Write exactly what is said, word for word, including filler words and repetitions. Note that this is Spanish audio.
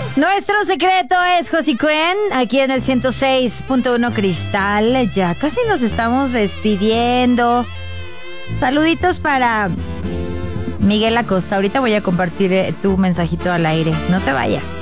Nuestro secreto es Josie Cuen, aquí en el ciento seis punto uno Cristal. Ya casi nos estamos despidiendo. Saluditos para Miguel Acosta. Ahorita voy a compartir eh, tu mensajito al aire. No te vayas.